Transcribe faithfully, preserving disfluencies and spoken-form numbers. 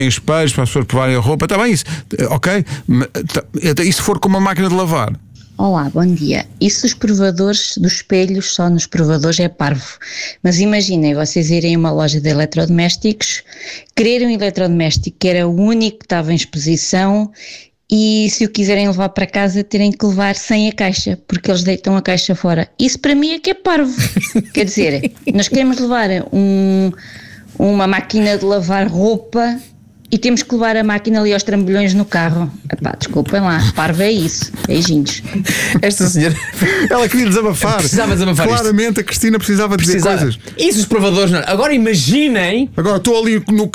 espelhos para as pessoas provarem a roupa, está bem isso, ok? E se for com uma máquina de lavar? Olá, bom dia. Isso dos provadores, dos espelhos, só nos provadores é parvo. Mas imaginem vocês irem a uma loja de eletrodomésticos, quererem um eletrodoméstico que era o único que estava em exposição e se o quiserem levar para casa terem que levar sem a caixa, porque eles deitam a caixa fora. Isso para mim é que é parvo. Quer dizer, nós queremos levar um, uma máquina de lavar roupa e temos que levar a máquina ali aos trambolhões no carro. Epá, desculpem lá, parvo é isso. Beijinhos. Esta senhora... Ela queria desabafar. Precisava desabafar. Claramente isto. A Cristina precisava dizer precisava. coisas. Isso os provadores não. Agora imaginem... Agora estou ali no